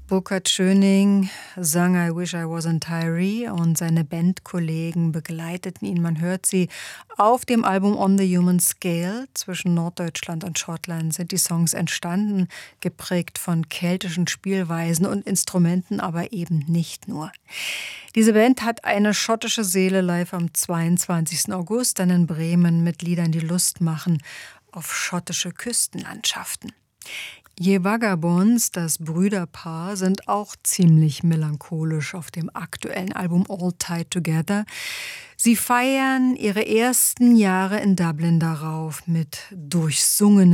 Burkhard Schöning sang I Wish I Was in Tyree und seine Bandkollegen begleiteten ihn. Man hört sie auf dem Album On the Human Scale. Zwischen Norddeutschland und Schottland sind die Songs entstanden, geprägt von keltischen Spielweisen und Instrumenten, aber eben nicht nur. Diese Band hat eine schottische Seele, live am 22. August dann in Bremen mit Liedern, die Lust machen auf schottische Küstenlandschaften. Je Vagabonds, das Brüderpaar, sind auch ziemlich melancholisch auf dem aktuellen Album All Tied Together. Sie feiern ihre ersten Jahre in Dublin darauf mit durchsungenen